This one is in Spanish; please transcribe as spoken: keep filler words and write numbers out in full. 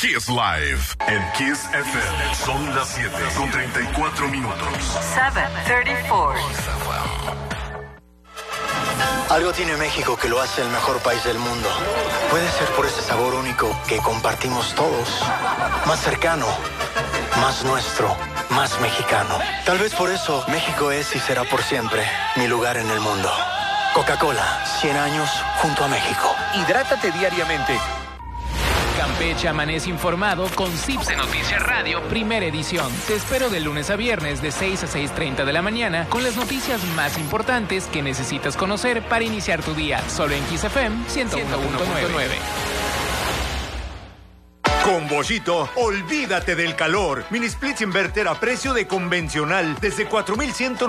Kiss Live en Kiss F M. Son las siete con treinta y cuatro minutos. siete treinta y cuatro. Algo tiene México que lo hace el mejor país del mundo. Puede ser por ese sabor único que compartimos todos. Más cercano, más nuestro, más mexicano. Tal vez por eso México es y será por siempre mi lugar en el mundo. Coca-Cola, cien años junto a México. Hidrátate diariamente. Campeche amanece informado con Cipse Noticias Radio, primera edición. Te espero de lunes a viernes de seis a seis treinta de la mañana con las noticias más importantes que necesitas conocer para iniciar tu día. Solo en Kiss F M ciento uno punto nueve. Con Boschito, olvídate del calor. Mini splits inverter a precio de convencional desde cuatro mil ciento